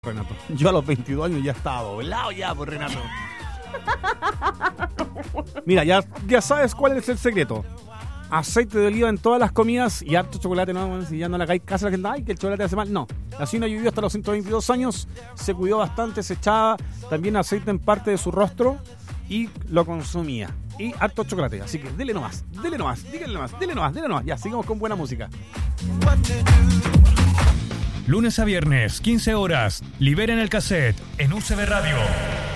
Renato. Yo a los 22 años ya estaba doblado ya, por Renato. Mira, ya sabes cuál es el secreto. Aceite de oliva en todas las comidas y harto chocolate, no, si ya no le hagáis caso a la gente, ay, que el chocolate hace mal. No, la señora vivió hasta los 122 años, se cuidó bastante, se echaba también aceite en parte de su rostro y lo consumía. Y harto chocolate, así que dele nomás, dele nomás. Ya, sigamos con buena música. Lunes a viernes, 15 horas, liberen el cassette en UCB Radio.